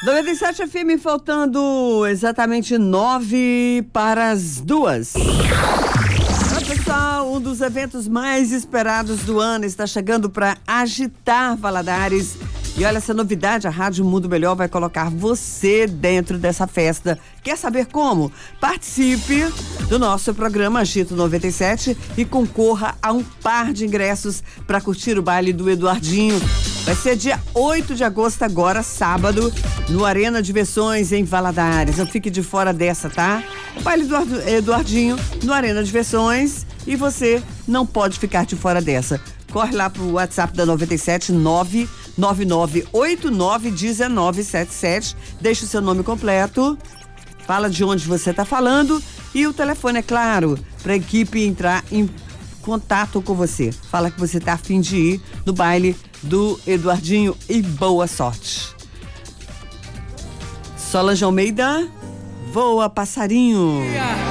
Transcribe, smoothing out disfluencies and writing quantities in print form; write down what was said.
97 FM, faltando exatamente 1:09. Olá, pessoal, um dos eventos mais esperados do ano está chegando para agitar Valadares. E olha essa novidade, a Rádio Mundo Melhor vai colocar você dentro dessa festa. Quer saber como? Participe do nosso programa Agito 97 e concorra a um par de ingressos para curtir o baile do Eduardinho. Vai ser dia 8 de agosto, agora, sábado, no Arena Diversões, em Valadares. Não fique de fora dessa, tá? Baile do Eduardinho, no Arena Diversões, e você não pode ficar de fora dessa. Corre lá pro WhatsApp da 97, 999891977. Deixa o seu nome completo, fala de onde você está falando e o telefone, é claro, para a equipe entrar em contato com você. Fala que você tá a fim de ir no baile do Eduardinho e boa sorte. Solange Almeida, voa passarinho.